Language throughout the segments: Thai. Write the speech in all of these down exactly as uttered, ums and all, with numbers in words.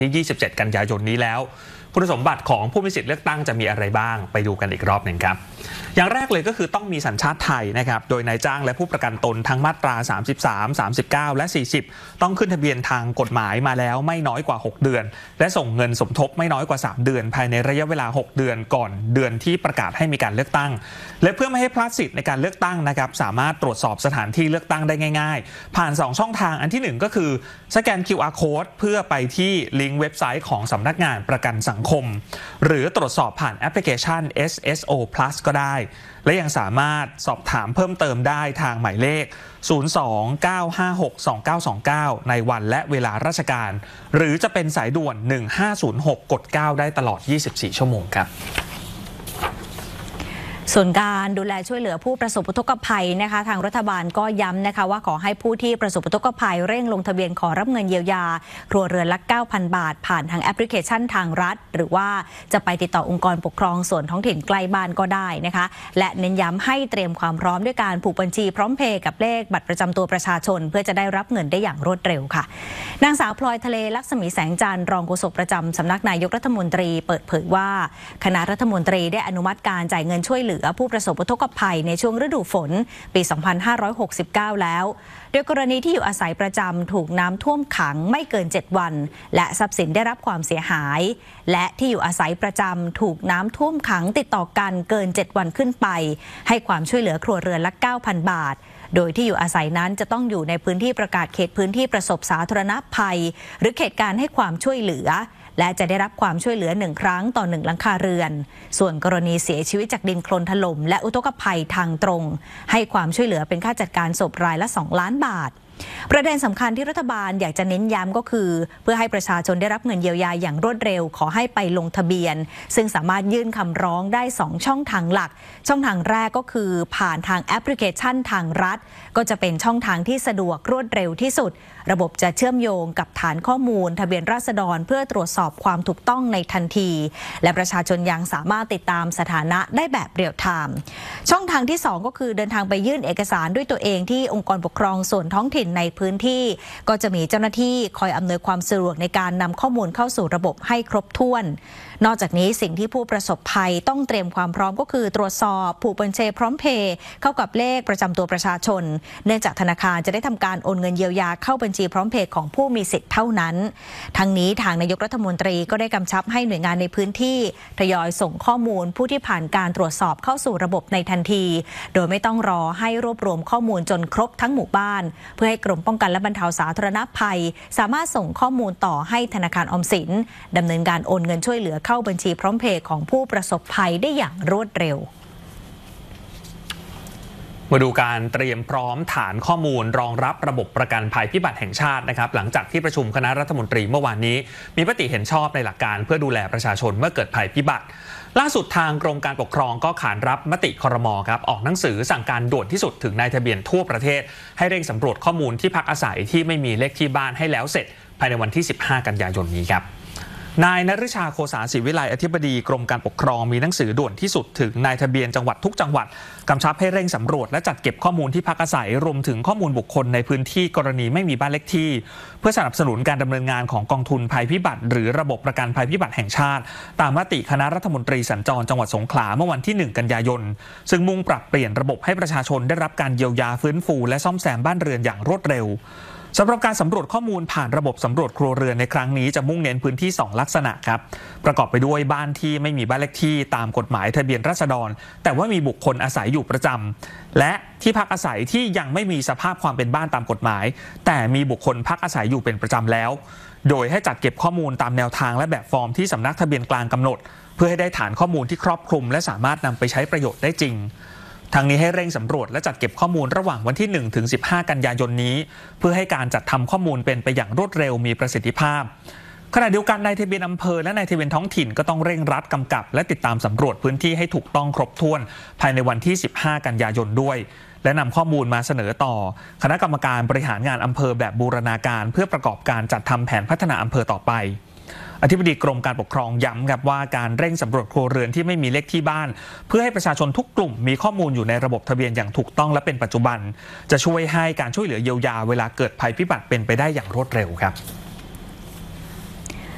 ที่ยี่สิบเจ็ดกันยายนนี้แล้วคุณสมบัติของผู้มีสิทธิเลือกตั้งจะมีอะไรบ้างไปดูกันอีกรอบหนึ่งครับอย่างแรกเลยก็คือต้องมีสัญชาติไทยนะครับโดยนายจ้างและผู้ประกันตนทั้งมาตราสามสิบสาม สามสิบเก้าและสี่สิบต้องขึ้นทะเบียนทางกฎหมายมาแล้วไม่น้อยกว่าหกเดือนและส่งเงินสมทบไม่น้อยกว่าสามเดือนภายในระยะเวลาหกเดือนก่อนเดือนที่ประกาศให้มีการเลือกตั้งและเพื่อไม่ให้พลาดสิทธิ์ในการเลือกตั้งนะครับสามารถตรวจสอบสถานที่เลือกตั้งได้ง่ายๆผ่านสองช่องทางอันที่หนึ่งก็คือสแกน คิว อาร์ Code เพื่อไปที่ลิงก์เว็บไซต์ของสำนักงานประกันสังคมหรือตรวจสอบผ่านแอปพลิเคชัน เอส เอส โอ Plus ก็ได้และยังสามารถสอบถามเพิ่มเติมได้ทางหมายเลขศูนย์ สอง เก้า ห้า หก สอง เก้า สอง เก้าในวันและเวลาราชการหรือจะเป็นสายด่วนหนึ่งห้าศูนย์หกกดเก้าได้ตลอดยี่สิบสี่ชั่วโมงครับส่วนการดูแลช่วยเหลือผู้ประสบอุทกภัยนะคะทางรัฐบาลก็ย้ำนะคะว่าขอให้ผู้ที่ประสบอุทกภัยเร่งลงทะเบียนขอรับเงินเยียวยาครัวเรือนละ เก้าพัน บาทผ่านทางแอปพลิเคชันทางรัฐหรือว่าจะไปติดต่อองค์กรปกครองส่วนท้องถิ่นใกล้บ้านก็ได้นะคะและเน้นย้ำให้เตรียมความพร้อมด้วยการผูกบัญชีพร้อมเพย์กับเลขบัตรประจำตัวประชาชนเพื่อจะได้รับเงินได้อย่างรวดเร็วค่ะนางสาวพลอยทะเลลักษมีแสงจันทร์รองโฆษกประจำสำนักนายกรัฐมนตรีเปิดเผยว่าคณะรัฐมนตรีได้อนุมัติการจ่ายเงินช่วยเหลือผู้ประสบอุทกภัยในช่วงฤดูฝนปี สองพันห้าร้อยหกสิบเก้า แล้วโดยกรณีที่อยู่อาศัยประจำถูกน้ำท่วมขังไม่เกินเจ็ดวันและทรัพย์สินได้รับความเสียหายและที่อยู่อาศัยประจำถูกน้ำท่วมขังติดต่อกันเกินเจ็ดวันขึ้นไปให้ความช่วยเหลือครัวเรือนละ เก้าพัน บาทโดยที่อยู่อาศัยนั้นจะต้องอยู่ในพื้นที่ประกาศเขตพื้นที่ประสบสาธารณภัยหรือเขตการให้ความช่วยเหลือและจะได้รับความช่วยเหลือหนึ่งครั้งต่อหนึ่งหลังคาเรือนส่วนกรณีเสียชีวิตจากดินโคลนถล่มและอุทกภัยทางตรงให้ความช่วยเหลือเป็นค่าจัดการศพรายละสองล้านบาทประเด็นสำคัญที่รัฐบาลอยากจะเน้นย้ำก็คือเพื่อให้ประชาชนได้รับเงินเยียวยาอย่างรวดเร็วขอให้ไปลงทะเบียนซึ่งสามารถยื่นคำร้องได้สองช่องทางหลักช่องทางแรกก็คือผ่านทางแอปพลิเคชันทางรัฐก็จะเป็นช่องทางที่สะดวกรวดเร็วที่สุดระบบจะเชื่อมโยงกับฐานข้อมูลทะเบียนราษฎรเพื่อตรวจสอบความถูกต้องในทันทีและประชาชนยังสามารถติดตามสถานะได้แบบเรียลไทม์ช่องทางที่สองก็คือเดินทางไปยื่นเอกสารด้วยตัวเองที่องค์กรปกครองส่วนท้องถิ่นในพื้นที่ก็จะมีเจ้าหน้าที่คอยอำนวยความสะดวกในการนำข้อมูลเข้าสู่ระบบให้ครบถ้วนนอกจากนี้สิ่งที่ผู้ประสบภัยต้องเตรียมความพร้อมก็คือตรวจสอบผูกบัญชีพร้อมเพย์เข้ากับเลขประจำตัวประชาชนเนื่องจากธนาคารจะได้ทำการโอนเงินเยียวยาเข้าบัญชีพร้อมเพย์ของผู้มีสิทธิ์เท่านั้นทั้งนี้ทางนายกรัฐมนตรีก็ได้กำชับให้หน่วยงานในพื้นที่ทยอยส่งข้อมูลผู้ที่ผ่านการตรวจสอบเข้าสู่ระบบในทันทีโดยไม่ต้องรอให้รวบรวมข้อมูลจนครบทั้งหมู่บ้านเพื่อให้กรมป้องกันและบรรเทาสาธารณภัยสามารถส่งข้อมูลต่อให้ธนาคารออมสินดำเนินการโอนเงินช่วยเหลือเข้าบัญชีพร้อมเพย์ของผู้ประสบภัยได้อย่างรวดเร็วมาดูการเตรียมพร้อมฐานข้อมูลรองรับระบบประกันภัยพิบัติแห่งชาตินะครับหลังจากที่ประชุมคณะรัฐมนตรีเมื่อวานนี้มีมติเห็นชอบในหลักการเพื่อดูแลประชาชนเมื่อเกิดภัยพิบัติล่าสุดทางกรมการปกครองก็ขานรับมติครม.ครับออกหนังสือสั่งการด่วนที่สุดถึงนายทะเบียนทั่วประเทศให้เร่งสำรวจข้อมูลที่พักอาศัยที่ไม่มีเลขที่บ้านให้แล้วเสร็จภายในวันที่สิบห้ากันยายนนี้ครับนายนฤชาโคสาศิวิไลอธิบดีกรมการปกครองมีหนังสือด่วนที่สุดถึงนายทะเบียนจังหวัดทุกจังหวัดกำชับให้เร่งสำรวจและจัดเก็บข้อมูลที่พักอาศัยรวมถึงข้อมูลบุคคลในพื้นที่กรณีไม่มีบ้านเลขที่เพื่อสนับสนุนการดำเนินงานของกองทุนภัยพิบัติหรือระบบประกันภัยพิบัติแห่งชาติตามมติคณะรัฐมนตรีสัญจรจังหวัดสงขลาเมื่อวันที่หนึ่งกันยายนซึ่งมุ่งปรับเปลี่ยนระบบให้ประชาชนได้รับการเยียวยาฟื้นฟูและซ่อมแซมบ้านเรือนอย่างรวดเร็วสำหรับการสำรวจข้อมูลผ่านระบบสำรวจครัวเรือนในครั้งนี้จะมุ่งเน้นพื้นที่สองลักษณะครับประกอบไปด้วยบ้านที่ไม่มีบ้านเลขที่ตามกฎหมายทะเบียนราษฎรแต่ว่ามีบุคคลอาศัยอยู่ประจำและที่พักอาศัยที่ยังไม่มีสภาพความเป็นบ้านตามกฎหมายแต่มีบุคคลพักอาศัยอยู่เป็นประจำแล้วโดยให้จัดเก็บข้อมูลตามแนวทางและแบบฟอร์มที่สำนักทะเบียนกลางกำหนดเพื่อให้ได้ฐานข้อมูลที่ครอบคลุมและสามารถนำไปใช้ประโยชน์ได้จริงทางนี้ให้เร่งสำรวจและจัดเก็บข้อมูลระหว่างวันที่หนึ่งถึงสิบห้ากันยายนนี้เพื่อให้การจัดทำข้อมูลเป็นไปอย่างรวดเร็วมีประสิทธิภาพขณะเดียวกันนายทะเบียนอำเภอและนายทะเบียนท้องถิ่นก็ต้องเร่งรัดกำกับและติดตามสำรวจพื้นที่ให้ถูกต้องครบถ้วนภายในวันที่สิบห้ากันยายนด้วยและนำข้อมูลมาเสนอต่อคณะกรรมการบริหารงานอำเภอแบบบูรณาการเพื่อประกอบการจัดทำแผนพัฒนาอำเภอต่อไป อธิบดีกรมการปกครองย้ำครับว่าการเร่งสำรวจครัวเรือนที่ไม่มีเลขที่บ้านเพื่อให้ประชาชนทุกกลุ่มมีข้อมูลอยู่ในระบบทะเบียนอย่างถูกต้องและเป็นปัจจุบันจะช่วยให้การช่วยเหลือเยียวยาเวลาเกิดภัยพิบัติเป็นไปได้อย่างรวดเร็วครับ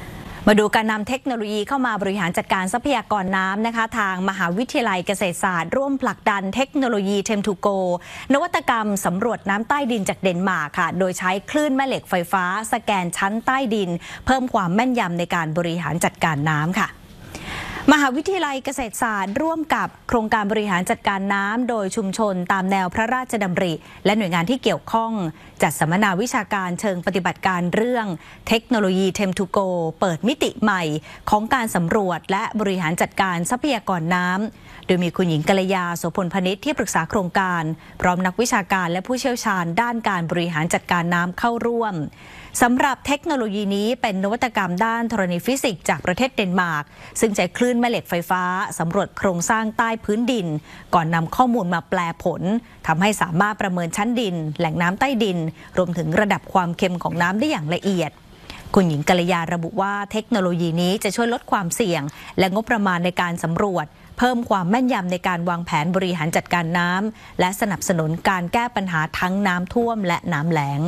มาดูการนำเทคโนโลยีเข้ามาบริหารจัดการทรัพยากรน้ำนะคะทางมหาวิทยาลัยเกษตรศาสตร์ร่วมผลักดันเทคโนโลยี เทม ทู โก นวัตกรรมสำรวจน้ำใต้ดินจากเดนมาร์กค่ะโดยใช้คลื่นแม่เหล็กไฟฟ้าสแกนชั้นใต้ดินเพิ่มความแม่นยำในการบริหารจัดการน้ำค่ะมหาวิทยาลัยเกษตรศาสตร์ร่วมกับโครงการบริหารจัดการน้ำโดยชุมชนตามแนวพระราชดำริและหน่วยงานที่เกี่ยวข้องจัดสัมมนาวิชาการเชิงปฏิบัติการเรื่องเทคโนโลยี เทม ทู โก เปิดมิติใหม่ของการสำรวจและบริหารจัดการทรัพยากรน้ำโดยมีคุณหญิงกัลยาโสพลพนิชที่ปรึกษาโครงการพร้อมนักวิชาการและผู้เชี่ยวชาญด้านการบริหารจัดการน้ำเข้าร่วมสำหรับเทคโนโลยีนี้เป็นนวัตกรรมด้านธรณีฟิสิกส์จากประเทศเดนมาร์กซึ่งใช้คลื่นแม่เหล็กไฟฟ้าสำรวจโครงสร้างใต้พื้นดินก่อนนำข้อมูลมาแปลผลทำให้สามารถประเมินชั้นดินแหล่งน้ำใต้ดินรวมถึงระดับความเค็มของน้ำได้อย่างละเอียดคุณหญิงกัลยาระบุว่าเทคโนโลยีนี้จะช่วยลดความเสี่ยงและงบประมาณในการสำรวจเพิ่มความแม่นยำในการวางแผนบริหารจัดการน้ำและสนับสนุนการแก้ปัญหาทั้งน้ำท่วมและน้ำแล้ง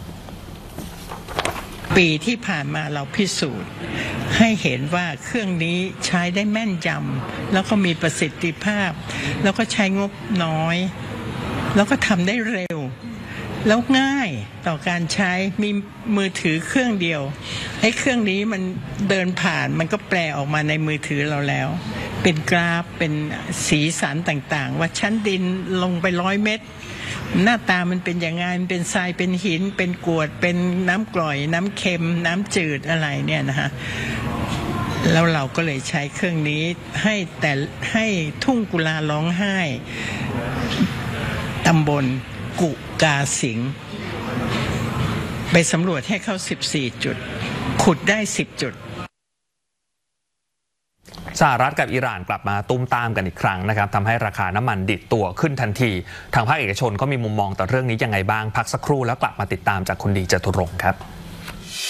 ปีที่ผ่านมาเราพิสูจน์ให้เห็นว่าเครื่องนี้ใช้ได้แม่นยำแล้วก็มีประสิทธิภาพแล้วก็ใช้งบน้อยแล้วก็ทำได้เร็วแล้วง่ายต่อการใช้มีมือถือเครื่องเดียวไอ้เครื่องนี้มันเดินผ่านมันก็แปลออกมาในมือถือเราแล้วเป็นกราฟเป็นสีสันต่างๆว่าชั้นดินลงไปร้อยเมตรหน้าตามันเป็นอย่างไงมันเป็นทรายเป็นหินเป็นกรวดเป็นน้ำกร่อยน้ำเค็มน้ำจืดอะไรเนี่ยนะฮะแล้วเราก็เลยใช้เครื่องนี้ให้แต่ให้ทุ่งกุลาร้องไห้ตำบลกุกาสิงไปสำรวจให้เข้าสิบสี่จุดขุดได้สิบจุดสหรัฐกับอิหร่านกลับมาตุ้มตามกันอีกครั้งนะครับทำให้ราคาน้ำมันดิบตัวขึ้นทันทีทางภาคเอกชนก็มีมุมมองต่อเรื่องนี้ยังไงบ้างพักสักครู่แล้วกลับมาติดตามจากคุณดีจตุรงค์ครับ